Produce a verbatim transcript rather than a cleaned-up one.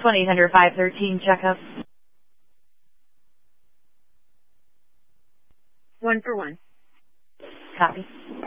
twenty hundred five thirteen checkup. One for one. Copy.